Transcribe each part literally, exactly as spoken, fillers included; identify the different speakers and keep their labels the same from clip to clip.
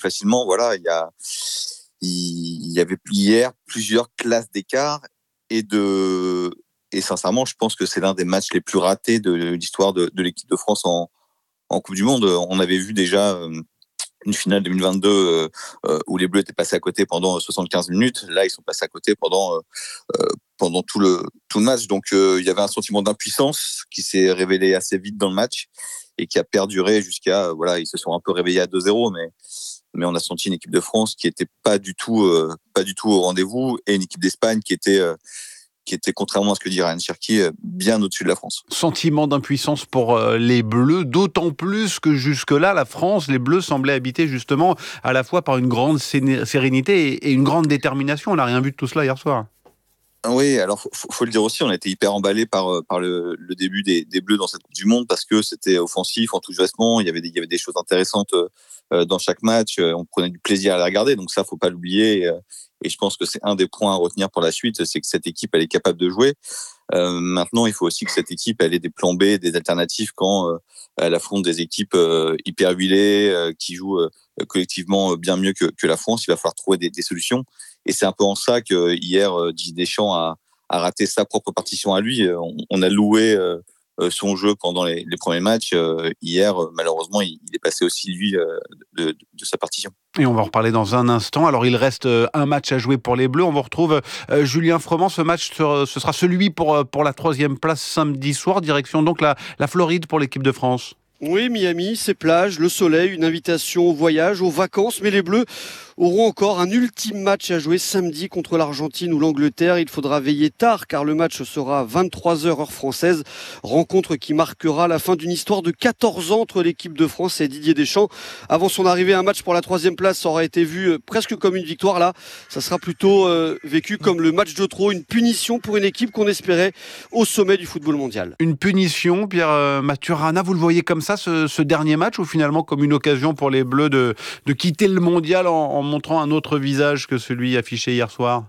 Speaker 1: facilement. Voilà, il y a, il y avait hier plusieurs classes d'écart et de, et sincèrement, je pense que c'est l'un des matchs les plus ratés de l'histoire de, de l'équipe de France en, en Coupe du Monde. On avait vu déjà euh, une finale deux mille vingt-deux euh, euh, où les Bleus étaient passés à côté pendant soixante-quinze minutes. Là, ils sont passés à côté pendant euh, pendant tout le tout le match. Donc, euh, il y avait un sentiment d'impuissance qui s'est révélé assez vite dans le match et qui a perduré jusqu'à euh, voilà, ils se sont un peu réveillés à deux zéro, mais mais on a senti une équipe de France qui était pas du tout euh, pas du tout au rendez-vous et une équipe d'Espagne qui était euh, qui était, contrairement à ce que dit Ryan Cherki, bien au-dessus de la France.
Speaker 2: Sentiment d'impuissance pour euh, les Bleus, d'autant plus que jusque-là, la France, les Bleus semblaient habiter justement à la fois par une grande sérénité et, et une grande détermination. On n'a rien vu de tout cela hier soir.
Speaker 1: Oui, alors faut, faut le dire aussi, on a été hyper emballé par par le, le début des, des Bleus dans cette Coupe du Monde parce que c'était offensif, enthousiasmant, il y avait des, il y avait des choses intéressantes euh, dans chaque match, on prenait du plaisir à les regarder, donc ça faut pas l'oublier. Et, et je pense que c'est un des points à retenir pour la suite, c'est que cette équipe elle est capable de jouer. Euh, maintenant, il faut aussi que cette équipe elle ait des plans B, des alternatives quand euh, elle affronte des équipes euh, hyper huilées euh, qui jouent euh, collectivement bien mieux que, que la France. Il va falloir trouver des, des solutions. Et c'est un peu en ça que hier, Didier Deschamps a, a raté sa propre partition à lui. On, on a loué euh, son jeu pendant les, les premiers matchs. Euh, hier, malheureusement, il, il est passé aussi, lui, euh, de, de, de sa partition.
Speaker 2: Et on va en reparler dans un instant. Alors, il reste un match à jouer pour les Bleus. On vous retrouve euh, Julien Froment. Ce match, ce sera celui pour, pour la troisième place samedi soir. Direction donc la, la Floride pour l'équipe de France.
Speaker 3: Oui, Miami, ses plages, le soleil, une invitation au voyage, aux vacances. Mais les Bleus auront encore un ultime match à jouer samedi contre l'Argentine ou l'Angleterre. Il faudra veiller tard car le match sera à vingt-trois heures heure française. Rencontre qui marquera la fin d'une histoire de quatorze ans entre l'équipe de France et Didier Deschamps. Avant son arrivée, un match pour la troisième place aurait été vu presque comme une victoire. Là, ça sera plutôt euh, vécu comme le match de trop, une punition pour une équipe qu'on espérait au sommet du football mondial.
Speaker 2: Une punition, Pierre euh, Maturana, vous le voyez comme ça, ce, ce dernier match, ou finalement comme une occasion pour les Bleus de, de quitter le mondial en, en montrant un autre visage que celui affiché hier soir?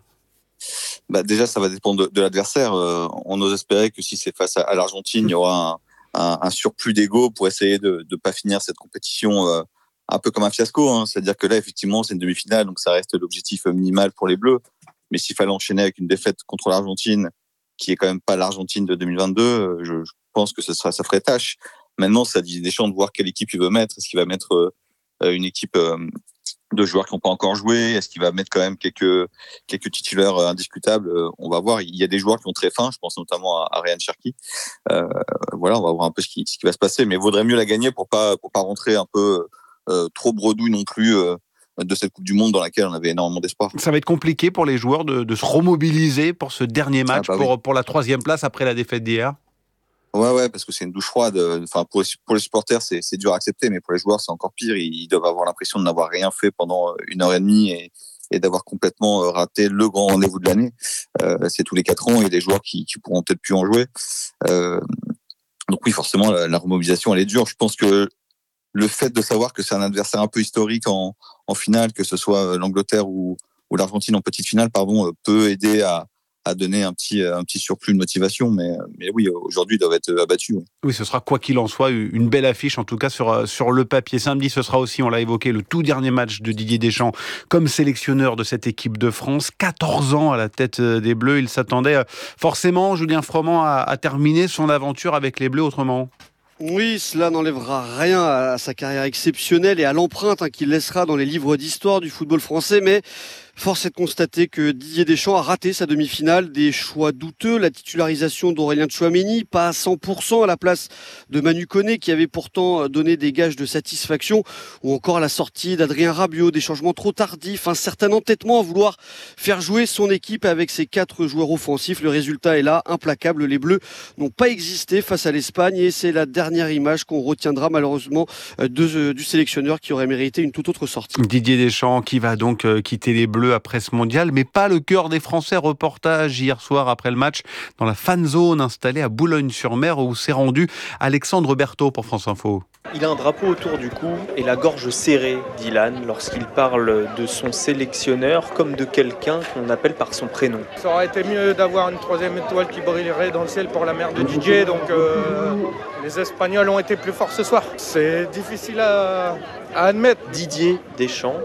Speaker 1: Bah déjà, ça va dépendre de, de l'adversaire. Euh, on ose espérer que si c'est face à, à l'Argentine, il y aura un, un, un surplus d'ego pour essayer de ne pas finir cette compétition euh, un peu comme un fiasco. Hein. C'est-à-dire que là, effectivement, c'est une demi-finale, donc ça reste l'objectif minimal pour les Bleus. Mais s'il fallait enchaîner avec une défaite contre l'Argentine, qui est quand même pas l'Argentine de deux mille vingt-deux, je, je pense que ce sera, ça ferait tâche. Maintenant, ça dit des chances de voir quelle équipe il veut mettre. Est-ce qu'il va mettre euh, une équipe euh, de joueurs qui n'ont pas encore joué? Est-ce qu'il va mettre quand même quelques quelques titulaires indiscutables? On va voir. Il y a des joueurs qui ont très faim. Je pense notamment à, à Ryan Cherki. Euh, voilà, on va voir un peu ce qui ce qui va se passer. Mais il vaudrait mieux la gagner pour pas pour pas rentrer un peu euh, trop bredouille non plus euh, de cette Coupe du Monde dans laquelle on avait énormément d'espoir.
Speaker 2: Ça va être compliqué pour les joueurs de, de se remobiliser pour ce dernier match, ah bah pour oui. pour la troisième place après la défaite d'hier.
Speaker 1: Ouais, ouais, parce que c'est une douche froide. Enfin, pour les, pour les supporters, c'est, c'est dur à accepter, mais pour les joueurs, c'est encore pire. Ils doivent avoir l'impression de n'avoir rien fait pendant une heure et demie et, et d'avoir complètement raté le grand rendez-vous de l'année. Euh, c'est tous les quatre ans. Il y a des joueurs qui, qui pourront peut-être plus en jouer. Euh, donc oui, forcément, la, la remobilisation, elle est dure. Je pense que le fait de savoir que c'est un adversaire un peu historique en, en finale, que ce soit l'Angleterre ou, ou l'Argentine en petite finale, pardon, peut aider à à donner un petit, un petit surplus de motivation. Mais, mais oui, aujourd'hui, ils doivent être abattus. Oui.
Speaker 2: oui, ce sera quoi qu'il en soit, une belle affiche, en tout cas sur, sur le papier. Samedi, ce sera aussi, on l'a évoqué, le tout dernier match de Didier Deschamps comme sélectionneur de cette équipe de France. quatorze ans à la tête des Bleus. Il s'attendait forcément, Julien Froment, à, à terminer son aventure avec les Bleus autrement.
Speaker 3: Oui, cela n'enlèvera rien à sa carrière exceptionnelle et à l'empreinte hein, qu'il laissera dans les livres d'histoire du football français, mais force est de constater que Didier Deschamps a raté sa demi-finale, des choix douteux, la titularisation d'Aurélien Tchouaméni, pas à cent pour cent à la place de Manu Koné qui avait pourtant donné des gages de satisfaction, ou encore la sortie d'Adrien Rabiot, des changements trop tardifs, un certain entêtement à vouloir faire jouer son équipe avec ses quatre joueurs offensifs. Le résultat est là, implacable. Les Bleus n'ont pas existé face à l'Espagne et c'est la dernière image qu'on retiendra malheureusement de, du sélectionneur qui aurait mérité une toute autre sortie.
Speaker 2: Didier Deschamps qui va donc quitter les Bleus après ce mondial, mais pas le cœur des Français. Reportage hier soir après le match dans la fan zone installée à Boulogne-sur-Mer où s'est rendu Alexandre Berthaud pour France Info.
Speaker 4: Il a un drapeau autour du cou et la gorge serrée, Dylan, lorsqu'il parle de son sélectionneur comme de quelqu'un qu'on appelle par son prénom.
Speaker 5: Ça aurait été mieux d'avoir une troisième étoile qui brillerait dans le ciel pour la mère de Didier, donc euh, les Espagnols ont été plus forts ce soir. C'est difficile à, à admettre.
Speaker 4: Didier Deschamps